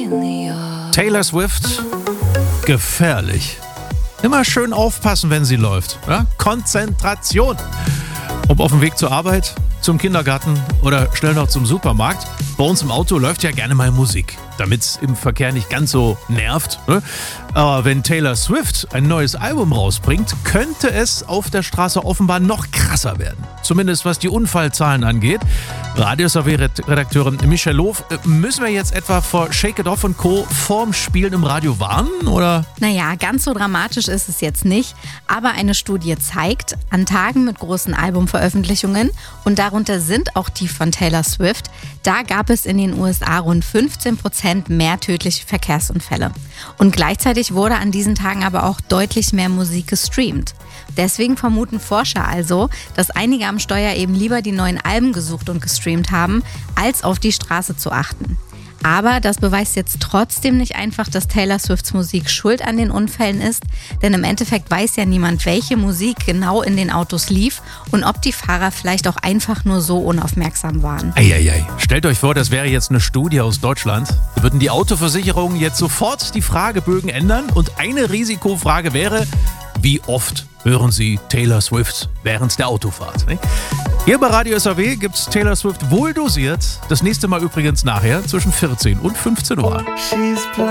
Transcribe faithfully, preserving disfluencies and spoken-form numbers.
Taylor Swift, gefährlich. Immer schön aufpassen, wenn sie läuft. Ja? Konzentration. Ob auf dem Weg zur Arbeit, zum Kindergarten oder schnell noch zum Supermarkt. Bei uns im Auto läuft ja gerne mal Musik, damit es im Verkehr nicht ganz so nervt. Ne? Aber wenn Taylor Swift ein neues Album rausbringt, könnte es auf der Straße offenbar noch krasser werden. Zumindest was die Unfallzahlen angeht. Radio S A W-Redakteurin Michelle Lof, müssen wir jetzt etwa vor Shake It Off und Co. vorm Spielen im Radio warnen, oder? Naja, ganz so dramatisch ist es jetzt nicht. Aber eine Studie zeigt, an Tagen mit großen Albumveröffentlichungen, und darunter sind auch die von Taylor Swift, da gab es in den U S A rund fünfzehn Prozent mehr tödliche Verkehrsunfälle. Und gleichzeitig wurde an diesen Tagen aber auch deutlich mehr Musik gestreamt. Deswegen vermuten Forscher also, dass einige am Steuer eben lieber die neuen Alben gesucht und gestreamt haben, als auf die Straße zu achten. Aber das beweist jetzt trotzdem nicht einfach, dass Taylor Swifts Musik schuld an den Unfällen ist, denn im Endeffekt weiß ja niemand, welche Musik genau in den Autos lief und ob die Fahrer vielleicht auch einfach nur so unaufmerksam waren. Eieiei. Stellt euch vor, das wäre jetzt eine Studie aus Deutschland. Würden die Autoversicherungen jetzt sofort die Fragebögen ändern und eine Risikofrage wäre, wie oft hören Sie Taylor Swift während der Autofahrt? Hier bei Radio S A W gibt's Taylor Swift wohl dosiert. Das nächste Mal übrigens nachher zwischen vierzehn und fünfzehn Uhr.